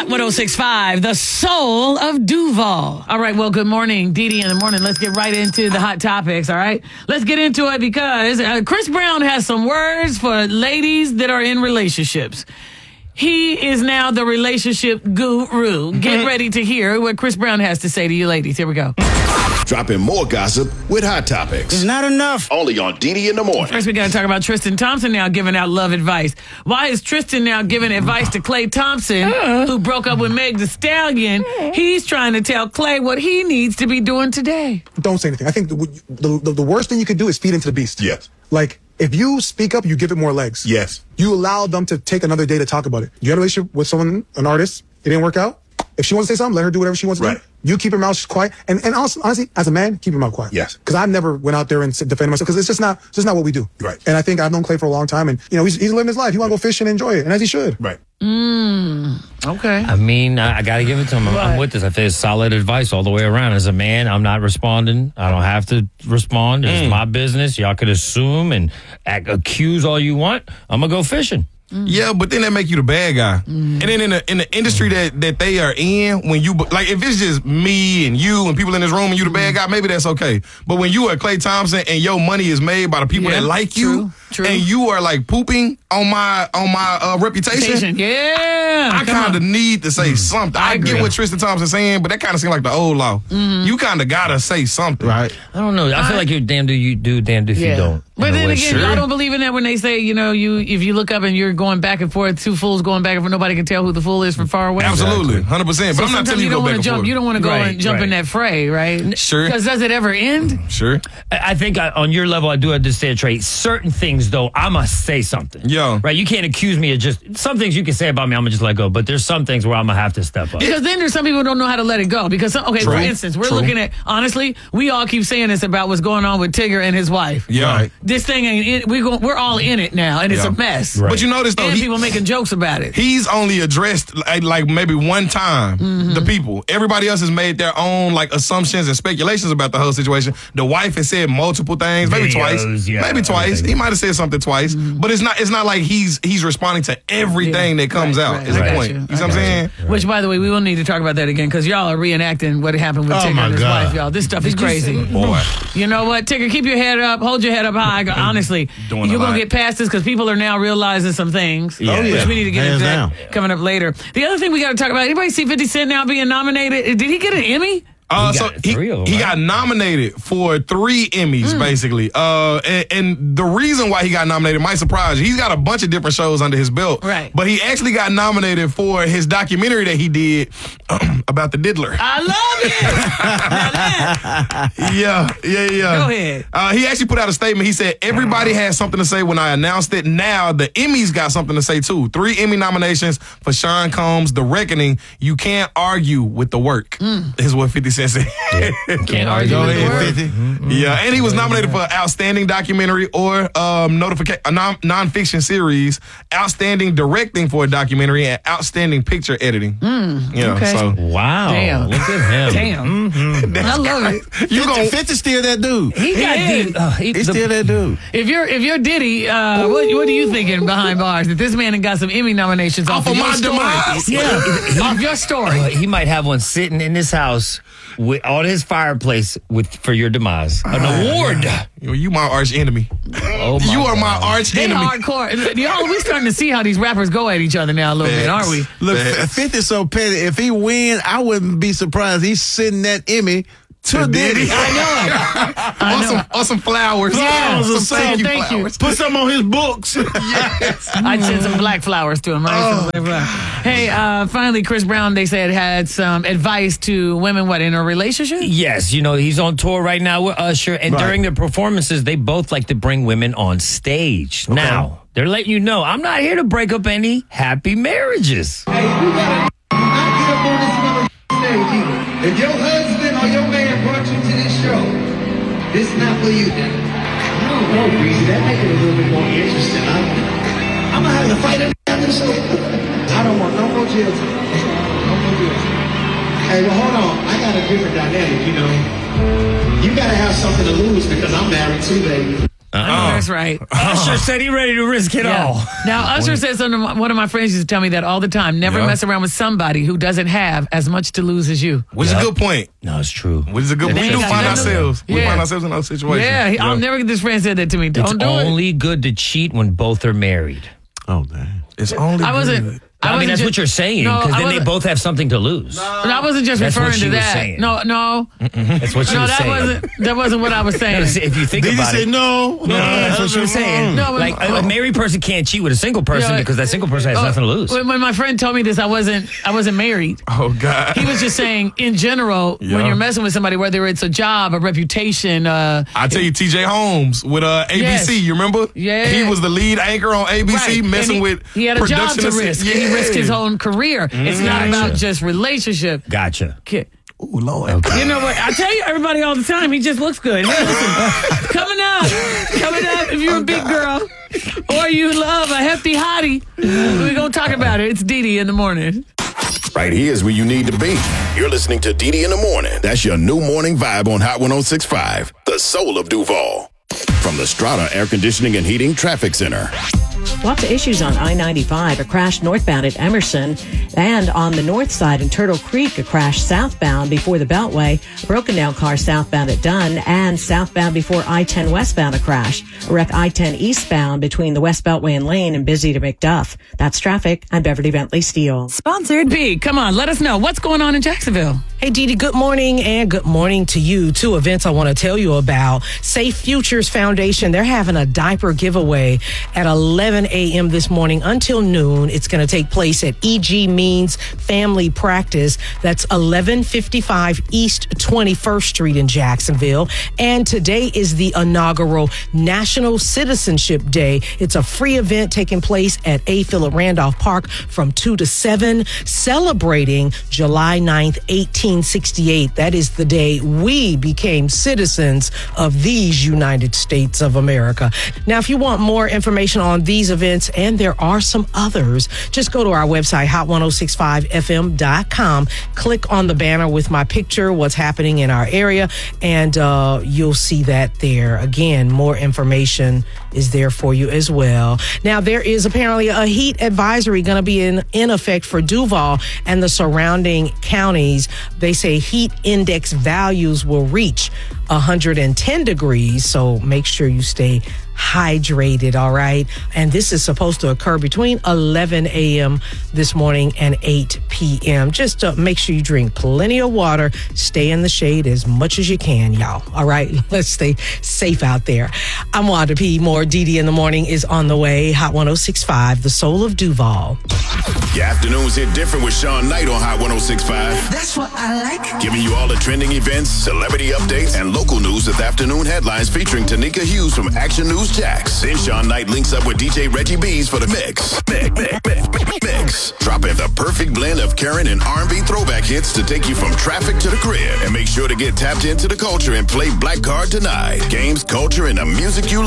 Hot 106.5, the soul of Duval. All right, well, good morning, Dee in the morning. Let's get right into the hot topics, all right? Let's get into it because Chris Brown has some words for ladies that are in relationships. He is now the relationship guru. Get ready to hear what Chris Brown has to say to you ladies. Here we go. Dropping more gossip with Hot Topics. It's not enough. Only on Dee in the morning. First, we got to talk about Tristan Thompson now giving out love advice. Why is Tristan now giving advice to Klay Thompson, who broke up with Meg Thee Stallion? He's trying to tell Klay what he needs to be doing today. Don't say anything. I think the worst thing you could do is feed into the beast. Yes. Like, if you speak up, you give it more legs. Yes. You allow them to take another day to talk about it. You had a relationship with someone, an artist, it didn't work out. If she wants to say something, let her do whatever she wants to do. You keep your mouth quiet. And honestly, as a man, keep your mouth quiet. Yes. Because I never went out there and defended myself because it's just not what we do. Right. And I think I've known Klay for a long time, and he's living his life. He want to go fishing and enjoy it, and as he should. Right. Okay. I mean, I got to give it to him. I'm with this. I think it's solid advice all the way around. As a man, I'm not responding. I don't have to respond. It's my business. Y'all could assume and accuse all you want. I'm going to go fishing. Yeah, but then that make you the bad guy. And then in the industry that they are in, when you like, if it's just me and you and people in this room and you the bad guy, maybe that's okay. But when you are Klay Thompson and your money is made by the people that like you, and you are like pooping on my reputation, I kind of need to say something. I get what Tristan Thompson's saying, but that kind of seems like the old law. You kind of gotta say something, right? I don't know. I feel like you're damned if you do, damned if you don't. But then again, y'all don't believe in that when they say, if you look up and you're going back and forth, two fools going back and forth, nobody can tell who the fool is from far away. Absolutely, 100%. But so I'm not telling you to go back and forth. You don't want to go and jump in that fray, right? Sure. Because does it ever end? Sure. I think on your level, I do understand, Trey. Certain things, though, I must say something. Yeah. Right? You can't accuse me of just... Some things you can say about me, I'm going to just let go. But there's some things where I'm going to have to step up. Because then there's some people who don't know how to let it go. Because, for instance, we're looking at... Honestly, we all keep saying this about what's going on with Tigger and his wife. Yeah. Right. This thing ain't... We're all in it now, and it's a mess. Right. But you notice, though... And people making jokes about it. He's only addressed, like maybe one time, the people. Everybody else has made their own, assumptions and speculations about the whole situation. The wife has said multiple things, maybe twice. Maybe twice. He might have said something twice. But it's not like he's responding to everything that comes out. Is the point. You know what I'm saying? Which, by the way, we will need to talk about that again, because y'all are reenacting what happened with Tigger and his wife, y'all. This stuff is crazy. Boy. You know what, Tigger, keep your head up. Hold your head up high. Honestly, you're going to get past this because people are now realizing some things, which we need to get into that coming up later. The other thing we got to talk about, anybody see 50 Cent now being nominated? Did he get an Emmy? He got nominated for 3 Emmys, basically. And the reason why he got nominated might surprise you. He's got a bunch of different shows under his belt. Right. But he actually got nominated for his documentary that he did about the diddler. I love it. Yeah. Go ahead. He actually put out a statement. He said, everybody has something to say when I announced it. Now the Emmys got something to say, too. 3 Emmy nominations for Sean Combs' The Reckoning. You can't argue with the work, is what 50 Cent said. Can't argue with the work. 50. Yeah, and he was nominated for Outstanding Documentary or Nonfiction Series, Outstanding Directing for a Documentary, and Outstanding Picture Editing. So wow. Damn. Look at him. Damn. I love it. 50 still that dude. He's still that dude. If you're Diddy, what are you thinking behind bars? That this man got some Emmy nominations off of my demise. Yeah, off your story. He might have one sitting in his house on his fireplace for your demise. An award. You my arch enemy. Oh my you are God. my arch They enemy. hardcore. Y'all, we starting to see how these rappers go at each other now a little bit, aren't we? Look, 50's so petty. If he win, I wouldn't be surprised. He's sending that Emmy to Diddy. I know. Or some flowers. Yeah, some thank you. flowers. Put some on his books. Yes. I'd send some black flowers to him, right? Hey, finally, Chris Brown, they said, had some advice to women, in a relationship? Yes, he's on tour right now with Usher, and during their performances, they both like to bring women on stage. Okay. Now, they're letting you know, I'm not here to break up any happy marriages. Hey, you gotta not get up on this stage either. If your husband or your man brought you to this show, this not for you. I don't know, Breezy. That make it a little bit more interesting. I'm gonna have to fight after the show. I don't want no more jail time. No more jail time. Hey, well, hold on. I got a different dynamic, You gotta have something to lose because I'm married too, baby. That's right. Usher said he ready to risk it all. Now, Usher says one of my friends used to tell me that all the time. Never Yeah. mess around with somebody who doesn't have as much to lose as you. Which is a good point. No, it's true. Which is a good. They We ain't do got find nothing to ourselves. lose. We Yeah. find ourselves in those situations. Yeah, I'll never get this friend said that to me. It's Don't do it. only good to cheat when both are married. Oh, damn. It's only. I wasn't. good. I mean, wasn't that's ju- what you're saying, No, because I then they wasn't- both have something to lose. But I wasn't just That's what referring she to was that. saying. No, That's what she no, was that saying. wasn't what I was saying. If you think Did he about say it. no? No, that's what she was saying. No, but- like a married person can't cheat with a single person Yeah. because that single person has nothing to lose. When my friend told me this, I wasn't married. Oh God. He was just saying, in general, Yeah. when you're messing with somebody, whether it's a job, a reputation, I tell you, T.J. Holmes with ABC. Yes. You remember? Yeah. He was the lead anchor on ABC, right. messing And with he had a job production to assi- risk. Yeah. And he risked his own career. It's not Gotcha. about just relationship. Gotcha. Ooh, Lord. You know what? I tell you, everybody all the time, he just looks good. Hey, listen, coming up, if you're a big girl or you love a hefty hottie, we're going to talk about it. It's Didi in the morning. Right here's where you need to be. You're listening to Didi in the Morning. That's your new morning vibe on Hot 106.5, the soul of Duval. From the Strata Air Conditioning and Heating Traffic Center. Lots of issues on I-95, a crash northbound at Emerson, and on the north side in Turtle Creek, a crash southbound before the Beltway, a broken down car southbound at Dunn, and southbound before I-10 westbound, a crash. A wreck I-10 eastbound between the West Beltway and Lane and Busy to McDuff. That's traffic. I'm Beverly Bentley Steele. Sponsored B. Come on, let us know. What's going on in Jacksonville? Hey, Didi, good morning, and good morning to you. Two events I want to tell you about. Safe Futures Foundation, they're having a diaper giveaway at 11 a.m. this morning until noon. It's going to take place at E.G. Means Family Practice. That's 1155 East 21st Street in Jacksonville. And today is the inaugural National Citizenship Day. It's a free event taking place at A. Philip Randolph Park from 2 to 7, celebrating July 9th, 1868. That is the day we became citizens of these United States of America. Now, if you want more information on these events, and there are some others, just go to our website, hot1065fm.com. Click on the banner with my picture, what's happening in our area, and you'll see that there. Again, more information is there for you as well. Now, there is apparently a heat advisory going to be in effect for Duval and the surrounding counties. They say heat index values will reach 110 degrees, so make sure you stay hydrated, all right? And this is supposed to occur between 11 a.m. this morning and 8 p.m. Just make sure you drink plenty of water, stay in the shade as much as you can, y'all, all right? Let's stay safe out there. I'm Wanda P. More Didi in the Morning is on the way. Hot 106.5, the soul of Duval. Your afternoons hit different with Sean Knight on Hot 106.5. That's what I like. Giving you all the trending events, celebrity updates, and local news with afternoon headlines featuring Tanika Hughes from Action News Jax. Then Sean Knight links up with DJ Reggie B's for the mix. Dropping the perfect blend of current and R&B throwback hits to take you from traffic to the crib. And make sure to get tapped into the culture and play Black Card tonight. Games, culture, and the music you